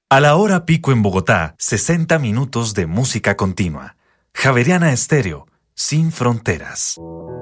A la hora pico en Bogotá, 60 minutos de música continua. Javeriana Estéreo, sin fronteras.